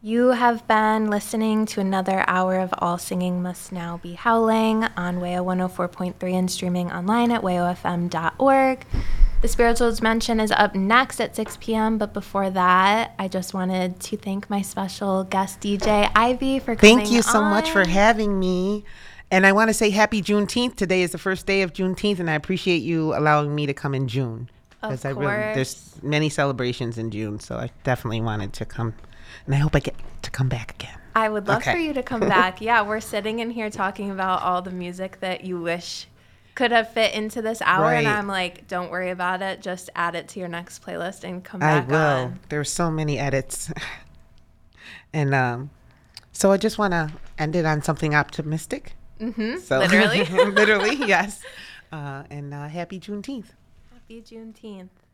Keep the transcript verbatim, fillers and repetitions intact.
You have been listening to another hour of All Singing Must Now Be Howling on W A O one oh four point three and streaming online at W A O F M dot org. The Spiritual Dimension is up next at six p.m., but before that, I just wanted to thank my special guest D J, Ivy, for coming Thank you so on. much for having me. And I want to say happy Juneteenth. Today is the first day of Juneteenth, and I appreciate you allowing me to come in June. Of course. I really, there's many celebrations in June, so I definitely wanted to come. And I hope I get to come back again. I would love okay. for you to come back. Yeah, we're sitting in here talking about all the music that you wish could have fit into this hour. Right. And I'm like, don't worry about it. Just add it to your next playlist and come back I will. on. There's so many edits. and um, so I just want to end it on something optimistic. Mm-hmm. So, literally. literally, yes. Uh, and uh, happy Juneteenth. Happy Juneteenth.